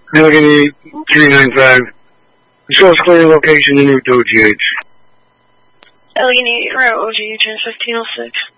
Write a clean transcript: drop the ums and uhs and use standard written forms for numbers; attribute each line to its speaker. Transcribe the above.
Speaker 1: Allegheny 395. Show us clear location in route to OGH.
Speaker 2: Allegheny, route OGH in 1506.